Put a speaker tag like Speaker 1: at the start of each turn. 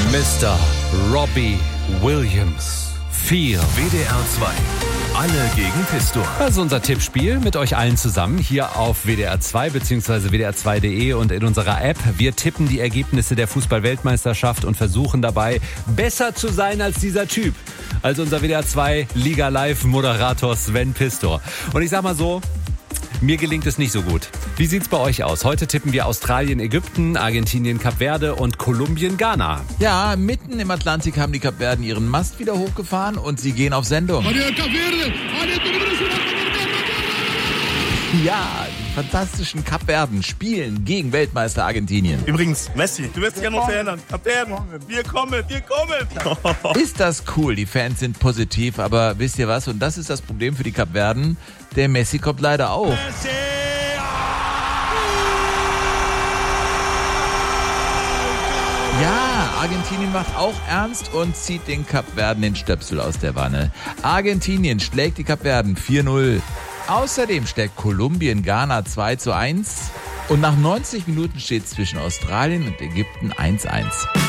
Speaker 1: Mr. Robbie Williams. 4.
Speaker 2: WDR 2. Alle gegen Pistor.
Speaker 1: Das ist unser Tippspiel mit euch allen zusammen hier auf WDR 2 bzw. WDR2.de und in unserer App. Wir tippen die Ergebnisse der Fußball-Weltmeisterschaft und versuchen dabei besser zu sein als dieser Typ. Also unser WDR 2 Liga Live Moderator Sven Pistor. Und ich sag mal so, mir gelingt es nicht so gut. Wie sieht's bei euch aus? Heute tippen wir Australien, Ägypten, Argentinien, Kap Verde und Kolumbien, Ghana.
Speaker 3: Ja, mitten im Atlantik haben die Kapverden ihren Mast wieder hochgefahren und sie gehen auf Sendung. Ja, die fantastischen Kapverden spielen gegen Weltmeister Argentinien.
Speaker 4: Übrigens, Messi, du wirst dich ja noch erinnern. Kapverden, wir kommen.
Speaker 3: Ist das cool, die Fans sind positiv, aber wisst ihr was? Und das ist das Problem für die Kapverden. Der Messi kommt leider auch. Ja, Argentinien macht auch ernst und zieht den Kapverden den Stöpsel aus der Wanne. Argentinien schlägt die Kapverden 4-0. Außerdem schlägt Kolumbien Ghana 2-1. Und nach 90 Minuten steht es zwischen Australien und Ägypten 1-1.